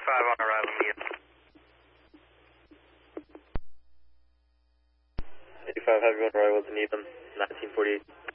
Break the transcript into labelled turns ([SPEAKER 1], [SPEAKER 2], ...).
[SPEAKER 1] 85 on arrival, Needham.
[SPEAKER 2] 85 Heavy on arrival to Needham, 1948.